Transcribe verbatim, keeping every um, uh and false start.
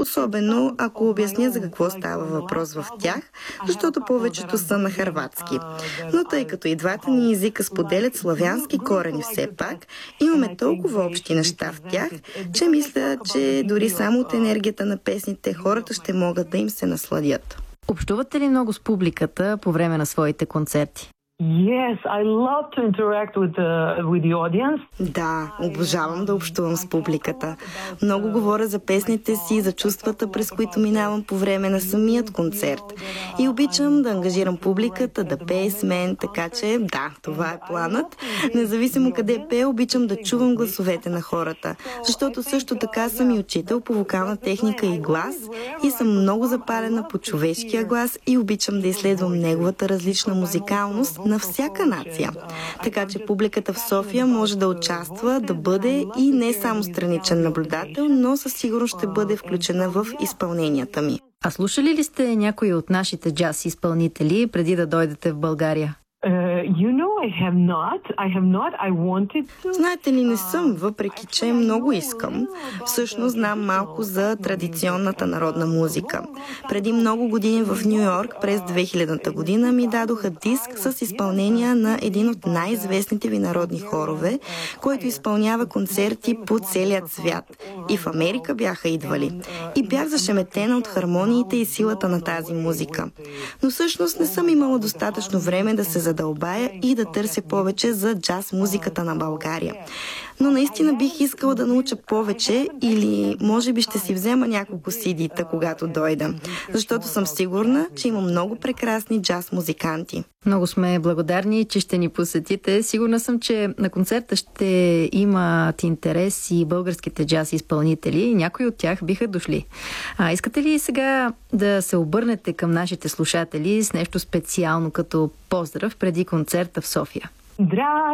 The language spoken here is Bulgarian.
особено ако обясня за какво става въпрос в тях, защото повечето са на хърватски. Но тъй като и двата ни езика споделят славянски корени все пак, имаме толкова общи неща в тях, че мисля, че дори само от енергията на песните хората ще могат да им се насладят. Общувате ли много с публиката по време на своите концерти? Yes, I love to interact with the, with the audience. Да, обожавам да общувам с публиката. Много говоря за песните си, за чувствата, през които минавам по време на самият концерт. И обичам да ангажирам публиката, да пее с мен, така че да, това е планът. Независимо къде пее, обичам да чувам гласовете на хората, защото също така съм и учител по вокална техника и глас и съм много запалена по човешкия глас и обичам да изследвам неговата различна музикалност на всяка нация. Така че публиката в София може да участва, да бъде и не само страничен наблюдател, но със сигурност ще бъде включена в изпълненията ми. А слушали ли сте някои от нашите джаз изпълнители преди да дойдете в България? Uh, you know, I have not. I have not. I wanted to. Знаете ли, не съм, въпреки че много искам. Всъщност знам малко за традиционната народна музика. Преди много години в Ню Йорк, през две хилядната година, ми дадоха диск с изпълнения на един от най-известните ви народни хорове, който изпълнява концерти по целия свят. И в Америка бяха идвали. И бях зашеметена от хармониите и силата на тази музика. Но всъщност не съм имала достатъчно време да се задълбая и да търся повече за джаз музиката на България. Но наистина бих искала да науча повече или може би ще си взема няколко сидита, когато дойда, защото съм сигурна, че има много прекрасни джаз музиканти. Много сме благодарни, че ще ни посетите. Сигурна съм, че на концерта ще имат интерес и българските джаз изпълнители. Някои от тях биха дошли. А искате ли сега да се обърнете към нашите слушатели с нещо специално като поздрав преди концерта в София? Здравейте!